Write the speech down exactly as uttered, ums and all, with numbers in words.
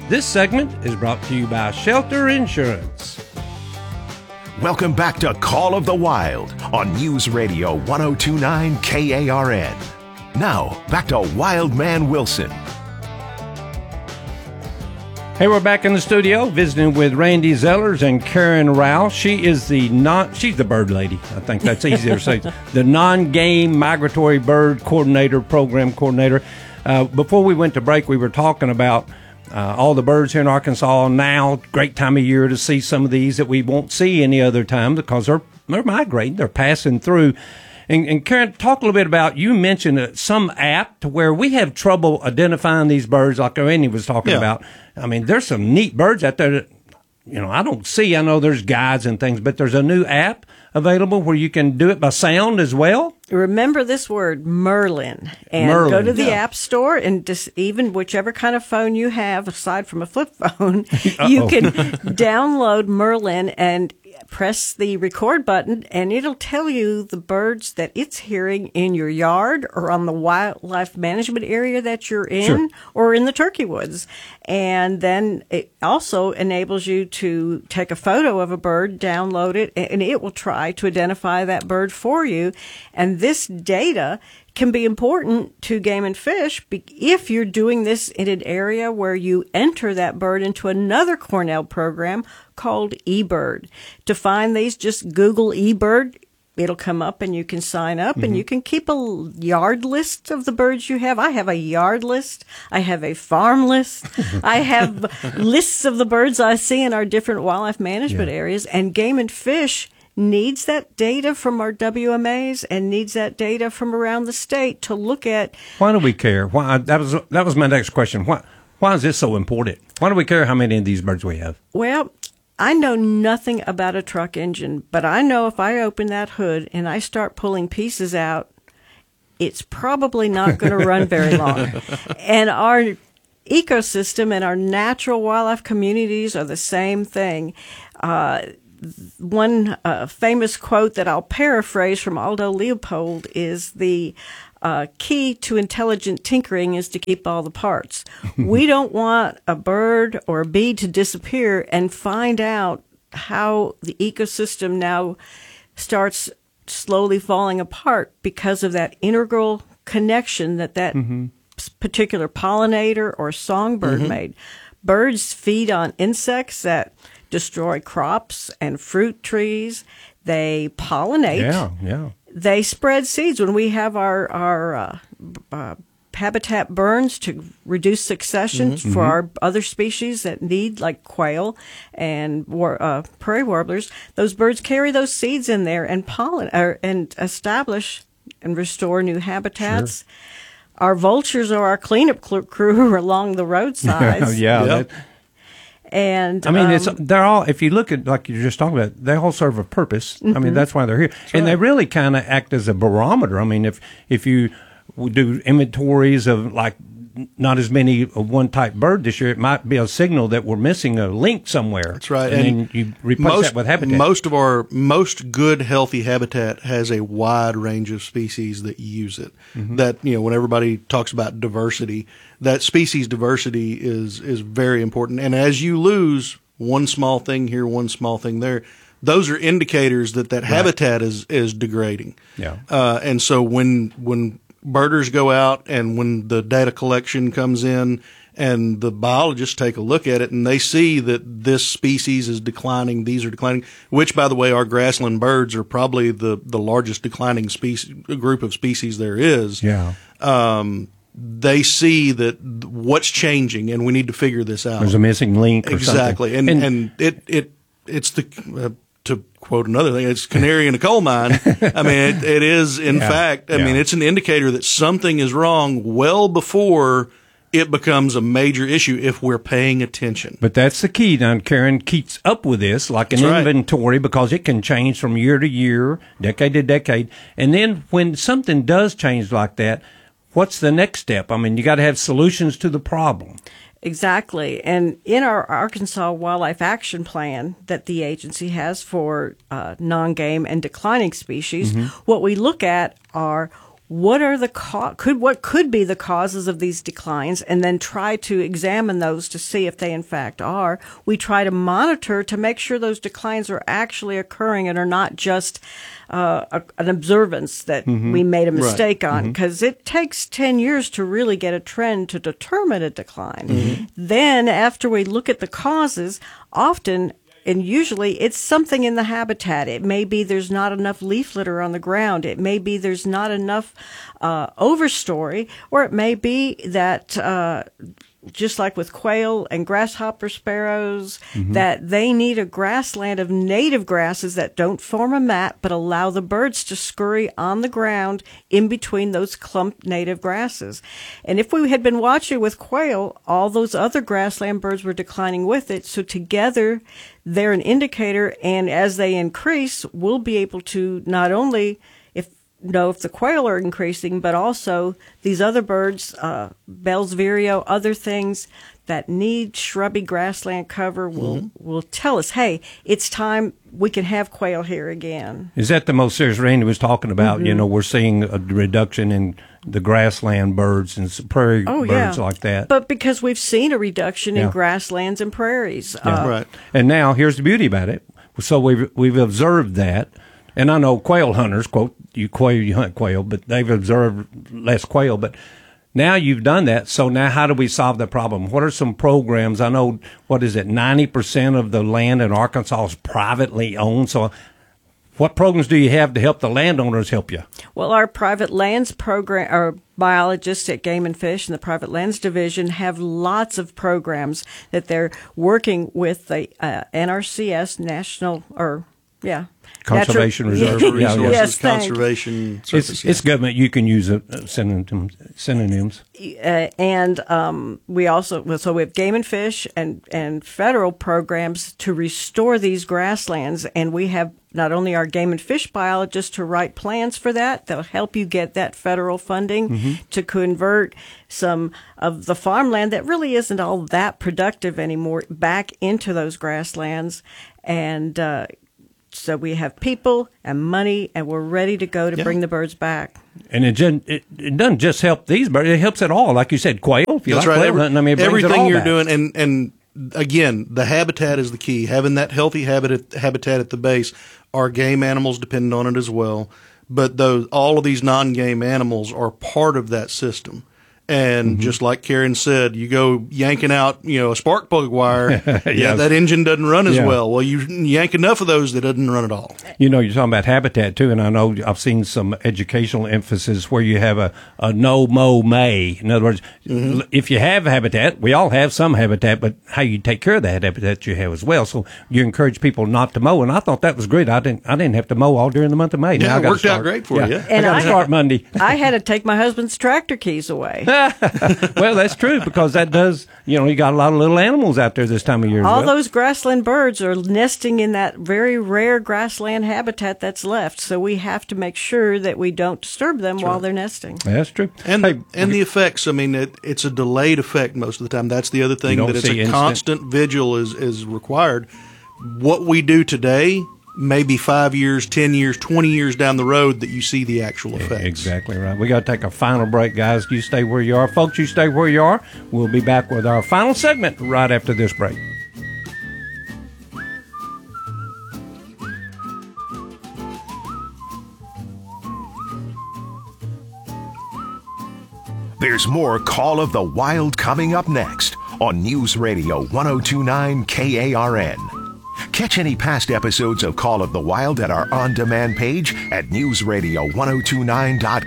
This segment is brought to you by Shelter Insurance. Welcome back to Call of the Wild on News Radio one oh two point nine K A R N. Now, back to Wildman Wilson. Hey, we're back in the studio visiting with Randy Zellers and Karen Rao. She is the non, she's the bird lady. I think that's easier to say. The non-game migratory bird coordinator, program coordinator. Uh, before we went to break, we were talking about uh, all the birds here in Arkansas now. Great time of year to see some of these that we won't see any other time because they're they're migrating. They're passing through. And, and Karen, talk a little bit about, you mentioned uh, some app to where we have trouble identifying these birds like Randy was talking yeah. about. I mean, there's some neat birds out there that, you know, I don't see. I know there's guides and things, but there's a new app available where you can do it by sound as well. Remember this word, Merlin, and Merlin, go to the yeah. App Store, and just even whichever kind of phone you have, aside from a flip phone, you can download Merlin and press the record button, and it'll tell you the birds that it's hearing in your yard or on the wildlife management area that you're in, sure. or in the turkey woods. And then it also enables you to take a photo of a bird, download it, and it will try to identify that bird for you. And this data can be important to Game and Fish if you're doing this in an area where you enter that bird into another Cornell program called eBird. To find these, just Google eBird. It'll come up and you can sign up, mm-hmm. and you can keep a yard list of the birds you have. I have a yard list. I have a farm list. I have lists of the birds I see in our different wildlife management yeah. areas. And Game and Fish needs that data from our W M As and needs that data from around the state to look at. Why do we care? Why, that was that was my next question. Why why is this so important? Why do we care how many of these birds we have? Well, I know nothing about a truck engine, but I know if I open that hood and I start pulling pieces out, it's probably not going to run very long. And our ecosystem and our natural wildlife communities are the same thing. Uh, one uh, famous quote that I'll paraphrase from Aldo Leopold is the uh, key to intelligent tinkering is to keep all the parts. We don't want a bird or a bee to disappear and find out how the ecosystem now starts slowly falling apart because of that integral connection that that mm-hmm. particular pollinator or songbird mm-hmm. made. Birds feed on insects that destroy crops and fruit trees. They pollinate. Yeah, yeah. They spread seeds. When we have our our uh, uh, habitat burns to reduce succession mm-hmm. for mm-hmm. our other species that need, like quail and war, uh, prairie warblers, those birds carry those seeds in there and pollen or, and establish and restore new habitats. Sure. Our vultures are our cleanup crew along the roadsides. yeah. Yep. That, And I mean, um, it's they're all. If you look at like you're just talking about, they all serve a purpose. Mm-hmm. I mean, that's why they're here, that's and right. they really kind of act as a barometer. I mean, if if you do inventories of like not as many of one type bird this year, it might be a signal that we're missing a link somewhere. That's right, and, and then you replace most, that with habitat. Most of our most good healthy habitat has a wide range of species that use it. Mm-hmm. That you know, when everybody talks about diversity, that species diversity is is very important. And as you lose one small thing here, one small thing there, those are indicators that that right. habitat is is degrading. Yeah, uh, and so when when birders go out and when the data collection comes in and the biologists take a look at it and they see that this species is declining, these are declining, which, by the way, our grassland birds are probably the, the largest declining species, group of species there is. Yeah. Um, they see that what's changing and we need to figure this out. There's a missing link or exactly. something. And, and, and it, it, it's the, uh, to quote another thing, it's canary in a coal mine. I mean, it, it is, in yeah, fact, I yeah. mean, it's an indicator that something is wrong well before it becomes a major issue if we're paying attention. But that's the key. Now, Karen keeps up with this like an that's inventory right. because it can change from year to year, decade to decade. And then when something does change like that, what's the next step? I mean, you got to have solutions to the problem. Exactly. And in our Arkansas Wildlife Action Plan that the agency has for uh, non-game and declining species, mm-hmm. what we look at are what are the co- could what could be the causes of these declines, and then try to examine those to see if they in fact are. We try to monitor to make sure those declines are actually occurring and are not just uh, a, an observance that mm-hmm. we made a mistake right. on, because mm-hmm. it takes ten years to really get a trend to determine a decline. Mm-hmm. Then after we look at the causes, often and usually it's something in the habitat. It may be there's not enough leaf litter on the ground. It may be there's not enough uh, overstory, or it may be that uh, just like with quail and grasshopper sparrows, mm-hmm. that they need a grassland of native grasses that don't form a mat but allow the birds to scurry on the ground in between those clumped native grasses. And if we had been watching with quail, all those other grassland birds were declining with it. So together, they're an indicator, and as they increase, we'll be able to not only if know if the quail are increasing, but also these other birds, uh, Bell's vireo, other things that need shrubby grassland cover will mm-hmm. will tell us, hey, it's time we can have quail here again. Is that the most serious Randy was talking about? Mm-hmm. You know, we're seeing a reduction in the grassland birds and prairie oh, birds yeah. like that. But because we've seen a reduction yeah. in grasslands and prairies. Yeah. Uh, right. And now here's the beauty about it. So we've we've observed that. And I know quail hunters, quote, you quail, you hunt quail, but they've observed less quail. But now you've done that. So now how do we solve the problem? What are some programs? I know, what is it, ninety percent of the land in Arkansas is privately owned. So what programs do you have to help the landowners help you? Well, our private lands program, our biologists at Game and Fish and the Private Lands Division have lots of programs that they're working with the uh, N R C S, National, or, yeah. Conservation Natural, Reserve. Natural Yeah, resources, yes, conservation. Service, It's, yeah. it's government. You can use uh, synonyms. synonyms. Uh, and um, we also, well, so we have Game and Fish and, and federal programs to restore these grasslands. And we have not only our Game and Fish biologists to write plans for that, they'll help you get that federal funding mm-hmm. to convert some of the farmland that really isn't all that productive anymore back into those grasslands. And uh, so we have people and money, and we're ready to go to yeah. bring the birds back. And it, gen- it it doesn't just help these birds; it helps it all. Like you said, quail. If you That's like right. quail Every, hunting, I mean, it brings everything it all you're back. doing, and and again, the habitat is the key. Having that healthy habitat habitat at the base. Our game animals depend on it as well, but those all of these non-game animals are part of that system. And mm-hmm. just like Karen said, you go yanking out, you know, a spark plug wire, yes. yeah, that engine doesn't run as yeah. well. Well, you yank enough of those that doesn't run at all. You know, you're talking about habitat too, and I know I've seen some educational emphasis where you have a, a no mow may. In other words, mm-hmm. if you have habitat, we all have some habitat, but how you take care of that habitat you have as well. So you encourage people not to mow, and I thought that was great. I didn't, I didn't have to mow all during the month of May. Yeah, now it I worked start. out great for yeah. you. And I got to start Monday. I had to take my husband's tractor keys away. Well, that's true, because that does, you know, you got a lot of little animals out there this time of year as All well. those grassland birds are nesting in that very rare grassland habitat that's left, so we have to make sure that we don't disturb them That's while right. they're nesting. That's true. And Hey, and the effects, I mean, it, it's a delayed effect most of the time. That's the other thing, don't that it's a see instant- constant vigil is, is required. What we do today, maybe five years, ten years, twenty years down the road that you see the actual effects. Exactly right. We got to take a final break, guys. You stay where you are. Folks, you stay where you are. We'll be back with our final segment right after this break. There's more Call of the Wild coming up next on News Radio one oh two point nine K A R N. Catch any past episodes of Call of the Wild at our on-demand page at news radio ten twenty-nine dot com.